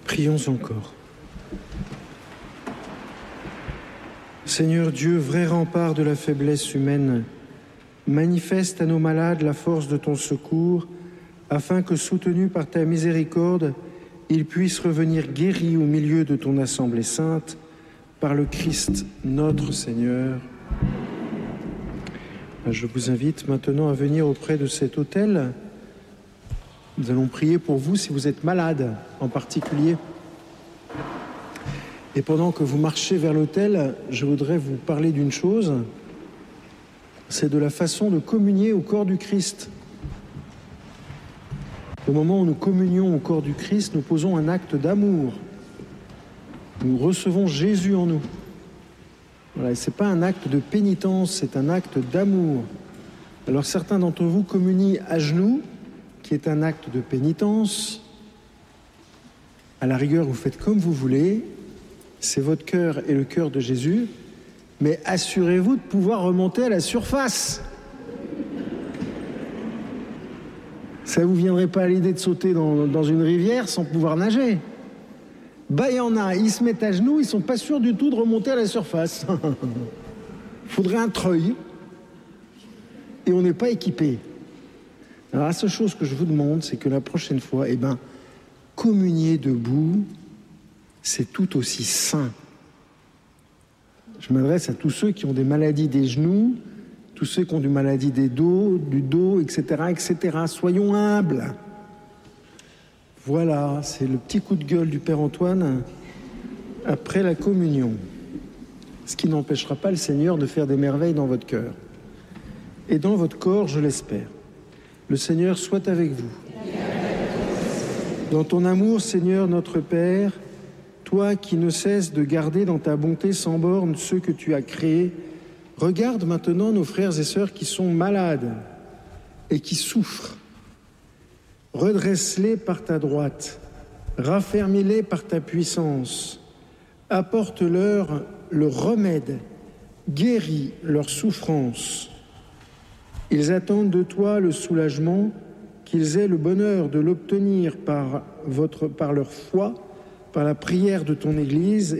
Prions encore. Seigneur Dieu, vrai rempart de la faiblesse humaine, manifeste à nos malades la force de ton secours, afin que, soutenus par ta miséricorde, ils puissent revenir guéris au milieu de ton assemblée sainte, par le Christ notre Seigneur. Je vous invite maintenant à venir auprès de cet autel. Nous allons prier pour vous si vous êtes malade en particulier. Et pendant que vous marchez vers l'autel, je voudrais vous parler d'une chose, c'est de la façon de communier au corps du Christ. Au moment où nous communions au corps du Christ, nous posons un acte d'amour. Nous recevons Jésus en nous. Voilà, ce n'est pas un acte de pénitence, c'est un acte d'amour. Alors certains d'entre vous communient à genoux, qui est un acte de pénitence. À la rigueur, vous faites comme vous voulez. C'est votre cœur et le cœur de Jésus, mais assurez-vous de pouvoir remonter à la surface. Ça ne vous viendrait pas à l'idée de sauter dans une rivière sans pouvoir nager. Il y en a, ils se mettent à genoux, ils ne sont pas sûrs du tout de remonter à la surface. Il faudrait un treuil, et on n'est pas équipé. Alors la seule chose que je vous demande, c'est que la prochaine fois, communier debout, c'est tout aussi sain. Je m'adresse à tous ceux qui ont des maladies des genoux, tous ceux qui ont des maladies du dos, etc., etc. Soyons humbles. Voilà, c'est le petit coup de gueule du Père Antoine après la communion. Ce qui n'empêchera pas le Seigneur de faire des merveilles dans votre cœur. Et dans votre corps, je l'espère. Le Seigneur soit avec vous. Dans ton amour, Seigneur notre Père, toi qui ne cesses de garder dans ta bonté sans borne ceux que tu as créés, regarde maintenant nos frères et sœurs qui sont malades et qui souffrent. Redresse-les par ta droite, raffermis-les par ta puissance, apporte-leur le remède, guéris leur souffrance. Ils attendent de toi le soulagement, qu'ils aient le bonheur de l'obtenir par leur foi, par la prière de ton Église